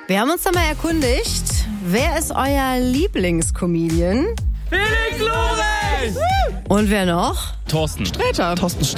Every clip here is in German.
Wir haben uns da mal erkundigt, wer ist euer Lieblingscomedian? Felix Lobrecht! Und wer noch? Thorsten Sträter.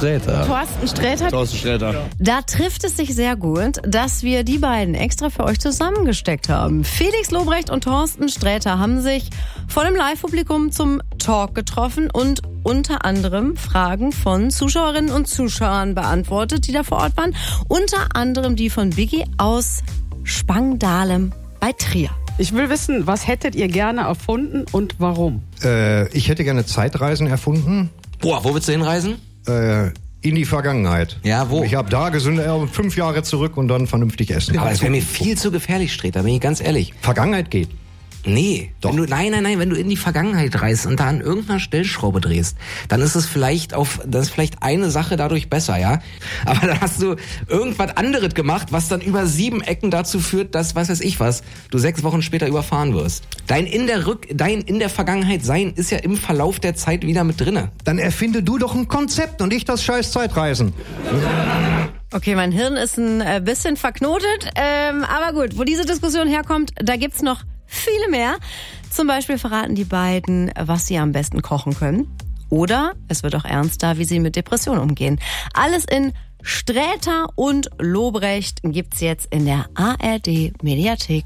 Da trifft es sich sehr gut, dass wir die beiden extra für euch zusammengesteckt haben. Felix Lobrecht und Thorsten Sträter haben sich vor dem Live-Publikum zum Talk getroffen und unter anderem Fragen von Zuschauerinnen und Zuschauern beantwortet, die da vor Ort waren. Unter anderem die von Biggie aus Spangdahlem bei Trier. Ich will wissen, was hättet ihr gerne erfunden und warum? Ich hätte gerne Zeitreisen erfunden. Boah, wo willst du hinreisen? In die Vergangenheit. Ja, wo? Ich habe da gesund 5 Jahre zurück und dann vernünftig essen. Aber es wäre mir viel zu gefährlich, Sträter, bin ich ganz ehrlich. Vergangenheit geht. Nee, Doch. Nein, wenn du in die Vergangenheit reist und da an irgendeiner Stellschraube drehst, dann ist es vielleicht eine Sache dadurch besser, ja? Aber dann hast du irgendwas anderes gemacht, was dann über 7 Ecken dazu führt, dass, was weiß ich was, du 6 Wochen später überfahren wirst. Dein in der Vergangenheit sein ist ja im Verlauf der Zeit wieder mit drinne. Dann erfinde du doch ein Konzept und ich das scheiß Zeitreisen. Okay, mein Hirn ist ein bisschen verknotet, aber gut, wo diese Diskussion herkommt, da gibt's noch viele mehr. Zum Beispiel verraten die beiden, was sie am besten kochen können. Oder es wird auch ernster, wie sie mit Depressionen umgehen. Alles in Sträter und Lobrecht gibt's jetzt in der ARD Mediathek.